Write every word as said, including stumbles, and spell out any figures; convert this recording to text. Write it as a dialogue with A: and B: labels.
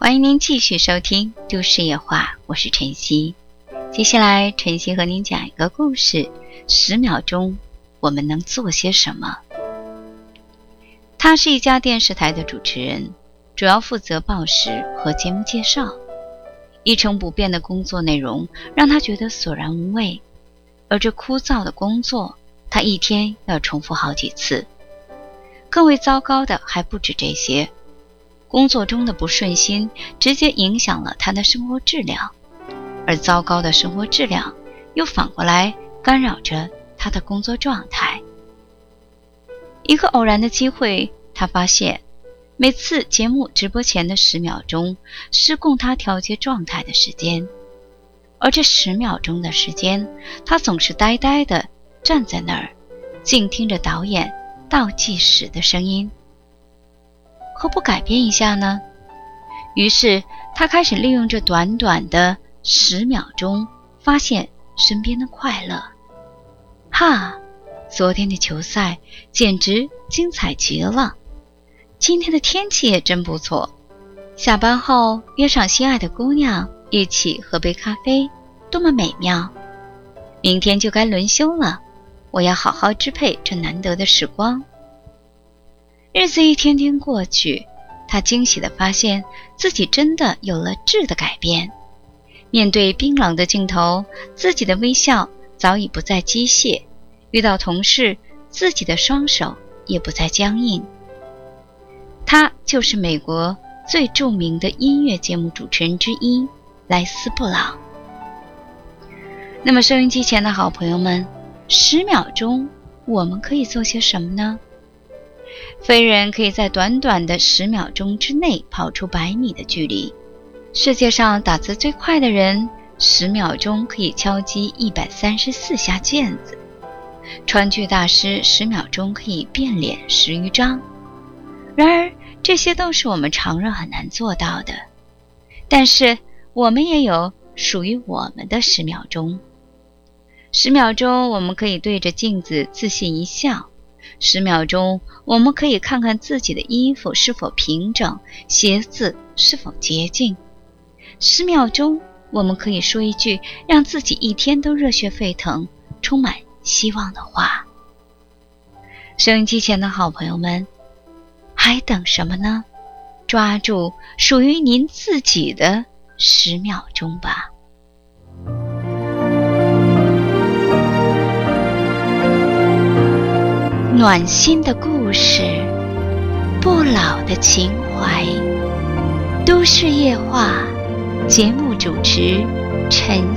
A: 欢迎您继续收听都市夜话，我是晨曦。接下来晨曦和您讲一个故事，十秒钟我们能做些什么。他是一家电视台的主持人，主要负责报时和节目介绍。一成不变的工作内容让他觉得索然无味，而这枯燥的工作他一天要重复好几次。更为糟糕的还不止这些，工作中的不顺心直接影响了他的生活质量，而糟糕的生活质量又反过来干扰着他的工作状态。一个偶然的机会，他发现每次节目直播前的十秒钟是供他调节状态的时间，而这十秒钟的时间，他总是呆呆地站在那儿，静听着导演倒计时的声音。何不改变一下呢？于是他开始利用这短短的十秒钟，发现身边的快乐。哈，昨天的球赛简直精彩极了，今天的天气也真不错，下班后约上心爱的姑娘一起喝杯咖啡，多么美妙。明天就该轮休了，我要好好支配这难得的时光。日子一天天过去，他惊喜地发现自己真的有了质的改变。面对冰冷的镜头，自己的微笑早已不再机械，遇到同事，自己的双手也不再僵硬。他就是美国最著名的音乐节目主持人之一，莱斯布朗。那么收音机前的好朋友们，十秒钟我们可以做些什么呢？飞人可以在短短的十秒钟之内跑出百米的距离。世界上打字最快的人，十秒钟可以敲击一百三十四下键子。川剧大师十秒钟可以变脸十余张。然而，这些都是我们常人很难做到的。但是，我们也有属于我们的十秒钟。十秒钟，我们可以对着镜子自信一笑。十秒钟，我们可以看看自己的衣服是否平整，鞋子是否洁净。十秒钟，我们可以说一句让自己一天都热血沸腾、充满希望的话。收音机前的好朋友们，还等什么呢？抓住属于您自己的十秒钟吧。暖心的故事，不老的情怀，都市夜话，节目主持陈